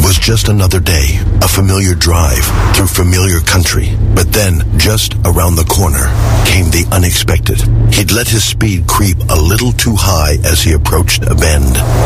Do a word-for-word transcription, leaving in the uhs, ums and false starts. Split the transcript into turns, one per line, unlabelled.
was just another day, a familiar drive through familiar country. But then, just around the corner, came the unexpected. He'd let his speed creep a little too high as he approached a bend.